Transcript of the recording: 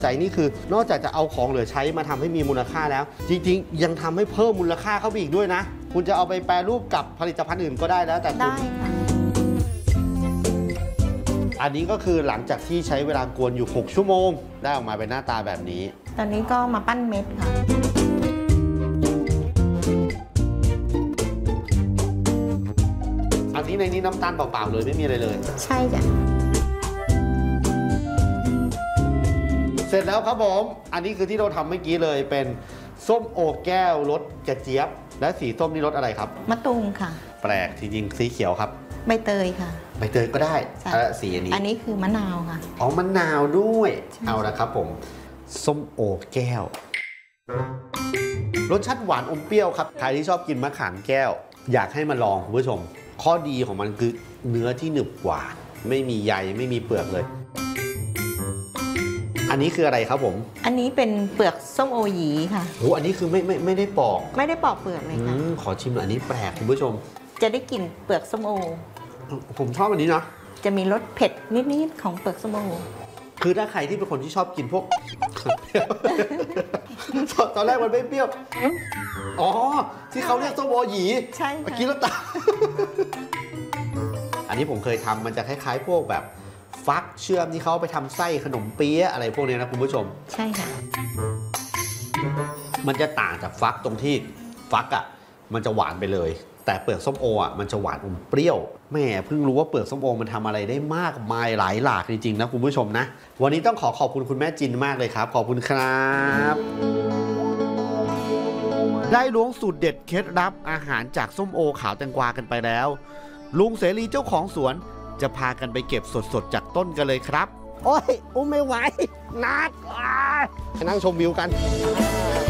ใจนี่คือนอกจากจะเอาของเหลือใช้มาทำให้มีมูลค่าแล้ว จริงๆยังทำให้เพิ่มมูลค่าเข้าไปอีกด้วยนะคุณจะเอาไปแปรรูปกับผลิตภัณฑ์อื่นก็ได้แล้วแต่คุณได้ค่ะอันนี้ก็คือหลังจากที่ใช้เวลากวนอยู่6ชั่วโมงได้ออกมาเป็นหน้าตาแบบนี้ตอนนี้ก็มาปั้นเม็ดค่ะอันนี้ในนี้น้ำตาลเปล่าๆเลยไม่มีอะไรเลยใช่จ้ะเสร็จแล้วครับผมอันนี้คือที่เราทำเมื่อกี้เลยเป็นส้มโอแก้วรสกระเจี๊ยบและสีส้มนี่รสอะไรครับมะตูมค่ะแปลกจริงๆสีเขียวครับใบเตยค่ะใบเตยก็ได้สีอันนี้คือมะนาวค่ะอ๋อมะนาวด้วยเอาละครับผมส้มโอแก้วรสชาติหวานอมเปรี้ยวครับใครที่ชอบกินมะขามแก้วอยากให้มาลองคุณผู้ชมข้อดีของมันคือเนื้อที่หนึบกว่าไม่มีใยไม่มีเปลือกเลยอันนี้คืออะไรครับผมอันนี้เป็นเปลือกส้มโอหยีค่ะโอ้อันนี้คือไม่ได้ปอกไม่ได้ปอกเปลือกเลยค่ะขอชิมอันนี้แปลกคุณผู้ชมจะได้กลิ่นเปลือกส้มโอผมชอบอันนี้นะจะมีรสเผ็ดนิดๆของเปลือกส้มโอคือถ้าใครที่เป็นคนที่ชอบกินพวก ตอนแรกมันไม่เปรี้ยวอ๋อที่เขาเรียกส้มโอหยีใช่เมื่อกี้แล้วตาอันนี้ผมเคยทำมันจะคล้ายๆพวกแบบฟักเชื่อมที่เขาไปทำไส้ขนมเปี๊ยะอะไรพวกนี้นะคุณผู้ชมใช่ค่ะมันจะต่างจากฟักตรงที่ฟักอ่ะมันจะหวานไปเลยแต่เปลือกส้มโออ่ะมันจะหวานอมเปรี้ยวแม่เพิ่งรู้ว่าเปลือกส้มโอมันทำอะไรได้มากมายหลายหลากจริงๆนะคุณผู้ชมนะวันนี้ต้องขอบคุณคุณแม่จินมากเลยครับขอบคุณครับได้ล้วงสูตรเด็ดเคล็ดลับอาหารจากส้มโอขาวแตงกวากันไปแล้วลุงเสรีเจ้าของสวนจะพากันไปเก็บสดๆจากต้นกันเลยครับโอ้ยอุ้มไม่ไหวนัดไปนั่งชมวิวกัน